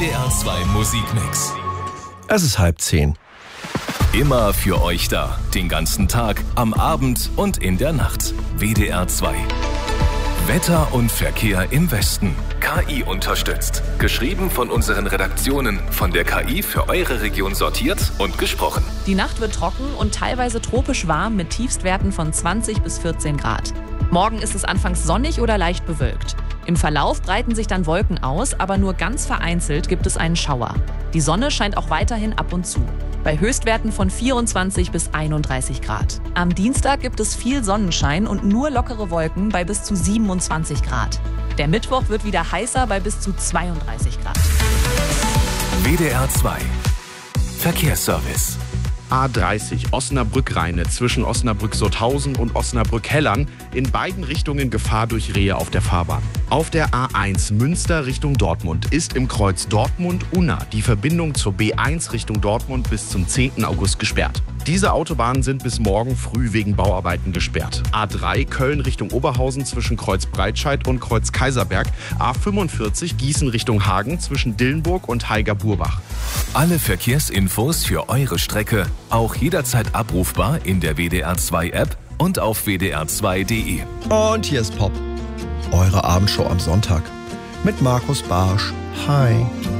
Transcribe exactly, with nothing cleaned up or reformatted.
D R zwei Musikmix. Es ist halb zehn. Immer für euch da. Den ganzen Tag, am Abend und in der Nacht. W D R zwei. Wetter und Verkehr im Westen. K I unterstützt. Geschrieben von unseren Redaktionen. Von der K I für eure Region sortiert und gesprochen. Die Nacht wird trocken und teilweise tropisch warm mit Tiefstwerten von zwanzig bis vierzehn Grad. Morgen ist es anfangs sonnig oder leicht bewölkt. Im Verlauf breiten sich dann Wolken aus, aber nur ganz vereinzelt gibt es einen Schauer. Die Sonne scheint auch weiterhin ab und zu. Bei Höchstwerten von vierundzwanzig bis einunddreißig Grad. Am Dienstag gibt es viel Sonnenschein und nur lockere Wolken bei bis zu siebenundzwanzig Grad. Der Mittwoch wird wieder heißer bei bis zu zweiunddreißig Grad. W D R zwei. Verkehrsservice. A dreißig Osnabrück-Rheine zwischen Osnabrück-Sutthausen und Osnabrück-Hellern. In beiden Richtungen Gefahr durch Rehe auf der Fahrbahn. Auf der A eins Münster Richtung Dortmund ist im Kreuz Dortmund-Unna die Verbindung zur B eins Richtung Dortmund bis zum zehnten August gesperrt. Diese Autobahnen sind bis morgen früh wegen Bauarbeiten gesperrt. A drei Köln Richtung Oberhausen zwischen Kreuz Breitscheid und Kreuz Kaiserberg. A fünfundvierzig Gießen Richtung Hagen zwischen Dillenburg und Haiger-Burbach. Alle Verkehrsinfos für eure Strecke auch jederzeit abrufbar in der W D R zwei App und auf w d r zwei punkt d e. Und hier ist Pop. Eure Abendshow am Sonntag. Mit Markus Barsch. Hi.